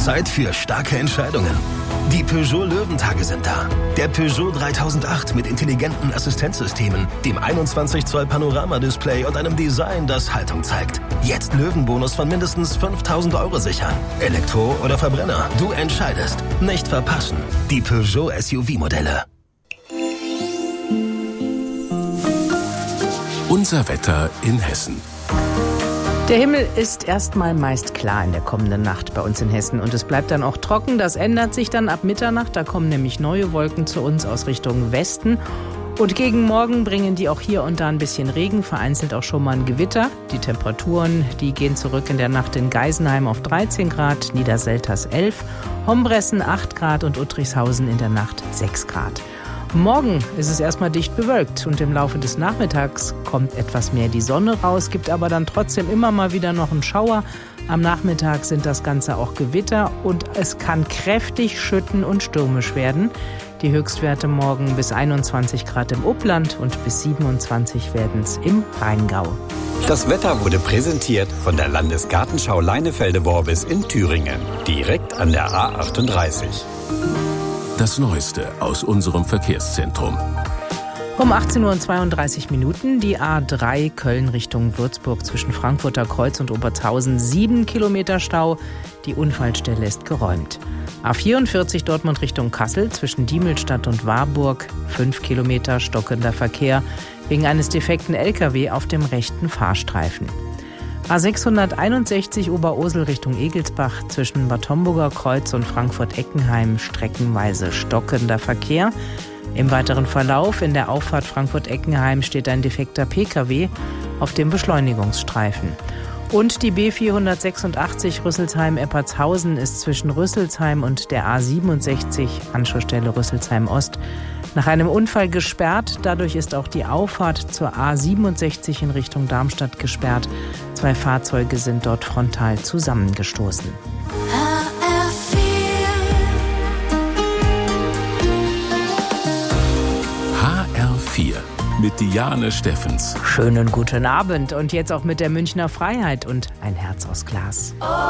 Zeit für starke Entscheidungen. Die Peugeot Löwentage sind da. Der Peugeot 3008 mit intelligenten Assistenzsystemen, dem 21 Zoll Panoramadisplay und einem Design, das Haltung zeigt. Jetzt Löwenbonus von mindestens 5.000 € sichern. Elektro oder Verbrenner, du entscheidest. Nicht verpassen. Die Peugeot SUV-Modelle. Unser Wetter in Hessen. Der Himmel ist erstmal meist klar in der kommenden Nacht bei uns in Hessen und es bleibt dann auch trocken. Das ändert sich dann ab Mitternacht, da kommen nämlich neue Wolken zu uns aus Richtung Westen. Und gegen Morgen bringen die auch hier und da ein bisschen Regen, vereinzelt auch schon mal ein Gewitter. Die Temperaturen, die gehen zurück in der Nacht in Geisenheim auf 13 Grad, Niederselters 11, Hombressen 8 Grad und Uttrichshausen in der Nacht 6 Grad. Morgen ist es erstmal dicht bewölkt und im Laufe des Nachmittags kommt etwas mehr die Sonne raus, gibt aber dann trotzdem immer mal wieder noch einen Schauer. Am Nachmittag sind das Ganze auch Gewitter und es kann kräftig schütten und stürmisch werden. Die Höchstwerte morgen bis 21 Grad im Upland und bis 27 werden es im Rheingau. Das Wetter wurde präsentiert von der Landesgartenschau Leinefelde-Worbis in Thüringen, direkt an der A38. Das Neueste aus unserem Verkehrszentrum. Um 18:32 Uhr die A3 Köln Richtung Würzburg zwischen Frankfurter Kreuz und Obertshausen 7 Kilometer Stau. Die Unfallstelle ist geräumt. A44 Dortmund Richtung Kassel zwischen Diemelstadt und Warburg 5 Kilometer stockender Verkehr wegen eines defekten LKW auf dem rechten Fahrstreifen. A661 Oberursel Richtung Egelsbach zwischen Bad Homburger Kreuz und Frankfurt-Eckenheim streckenweise stockender Verkehr. Im weiteren Verlauf in der Auffahrt Frankfurt-Eckenheim steht ein defekter Pkw auf dem Beschleunigungsstreifen. Und die B486 Rüsselsheim-Eppertshausen ist zwischen Rüsselsheim und der A67 Anschlussstelle Rüsselsheim Ost nach einem Unfall gesperrt. Dadurch ist auch die Auffahrt zur A67 in Richtung Darmstadt gesperrt. 2 Fahrzeuge sind dort frontal zusammengestoßen. HR4 mit Diane Steffens. Schönen guten Abend und jetzt auch mit der Münchner Freiheit und ein Herz aus Glas.